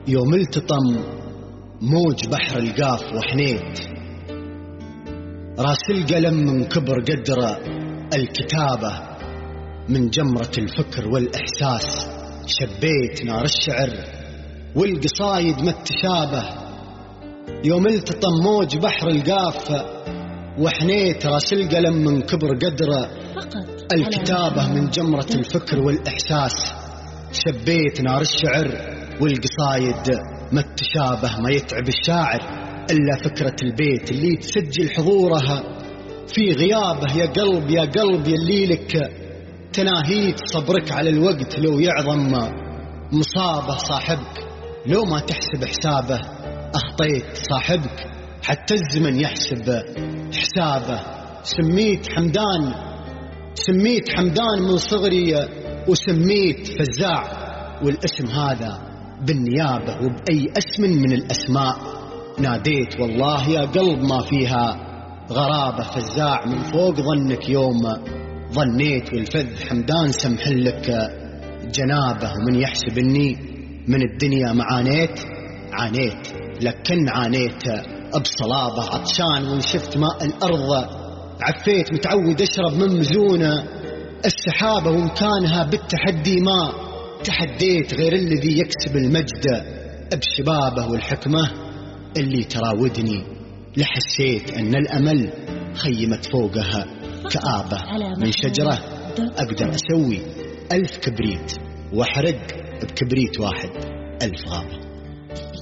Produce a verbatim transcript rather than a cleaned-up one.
يوم التطم موج بحر القاف وحنيت، راس القلم من كبر قدر الكتابة، من جمرة الفكر والإحساس شبيت نار الشعر والقصايد ما التشابه. يوم التطم موج بحر القاف وحنيت، راس القلم من كبر قدر الكتابة، من جمرة الفكر والإحساس شبيت نار الشعر والقصايد ما التشابه. ما يتعب الشاعر إلا فكرة البيت اللي تسجل حضورها في غيابه. يا قلب يا قلب يلي لك تناهيت صبرك على الوقت لو يعظم مصابه. صاحبك لو ما تحسب حسابه أخطيت، صاحبك حتى الزمن يحسب حسابه. سميت حمدان سميت حمدان من صغري وسميت فزاع، والاسم هذا بالنيابة وبأي اسم من الأسماء ناديت. والله يا قلب ما فيها غرابة، فزاع من فوق ظنك يوم ظنيت، والفذ حمدان سمحلك جنابه. ومن يحسب اني من الدنيا معانيت عانيت، لكن عانيت بصلابة. عطشان وان شفت ماء الأرض عفيت، متعود أشرب من مزونة السحابة، وإن كانها بالتحدي ما تحديت، غير الذي يكسب المجد بشبابه. والحكمة اللي تراودني لحسيت أن الأمل خيمت فوقها كآبة. من شجرة أقدر أسوي ألف كبريت وأحرق بكبريت واحد ألف غابة.